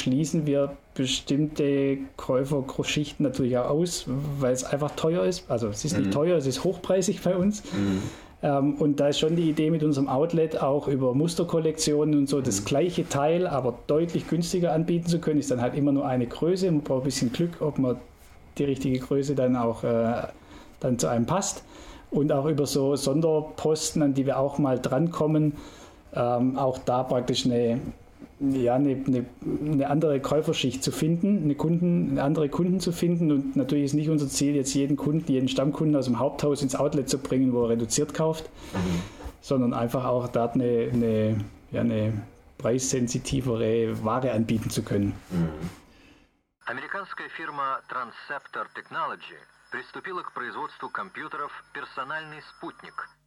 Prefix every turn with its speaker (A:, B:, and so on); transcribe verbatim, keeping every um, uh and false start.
A: schließen wir bestimmte Käuferschichten natürlich auch aus, weil es einfach teuer ist. Also es ist mhm. nicht teuer, es ist hochpreisig bei uns. Mhm. Ähm, und da ist schon die Idee mit unserem Outlet auch über Musterkollektionen und so mhm. das gleiche Teil, aber deutlich günstiger anbieten zu können. Ist dann halt immer nur eine Größe. Man braucht ein bisschen Glück, ob man die richtige Größe dann auch äh, dann zu einem passt. Und auch über so Sonderposten, an die wir auch mal drankommen, ähm, auch da praktisch eine ja, eine, eine, eine andere Käuferschicht zu finden, eine, Kunden, eine andere Kunden zu finden. Und natürlich ist nicht unser Ziel, jetzt jeden Kunden, jeden Stammkunden aus dem Haupthaus ins Outlet zu bringen, wo er reduziert kauft, mhm. sondern einfach auch dort eine, eine, ja, eine preissensitivere Ware anbieten zu können.
B: Mhm. Американская фирма Transceptor Technology приступила к производству компьютеров «Персональный спутник»,